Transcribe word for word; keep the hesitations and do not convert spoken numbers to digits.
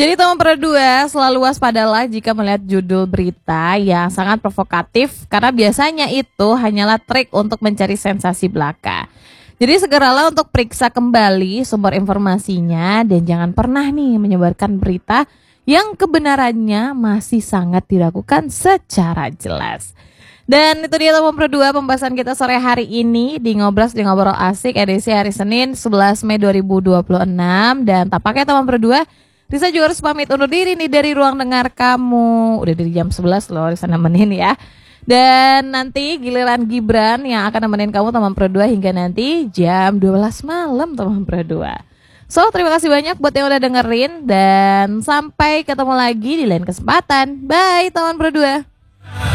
Jadi teman berdua selalu waspadalah jika melihat judul berita yang sangat provokatif karena biasanya itu hanyalah trik untuk mencari sensasi belaka. Jadi segeralah untuk periksa kembali sumber informasinya dan jangan pernah nih menyebarkan berita yang kebenarannya masih sangat diragukan secara jelas. Dan itu dia teman berdua pembahasan kita sore hari ini di Ngobras di Ngobrol Asik edisi hari Senin sebelas Mei dua ribu dua puluh enam. Dan tampaknya teman berdua Risa juga harus pamit undur diri nih dari ruang dengar kamu. Udah dari jam sebelas loh Risa nemenin ya. Dan nanti giliran Gibran yang akan nemenin kamu teman berdua hingga nanti jam dua belas malam teman berdua. So terima kasih banyak buat yang udah dengerin dan sampai ketemu lagi di lain kesempatan. Bye teman berdua.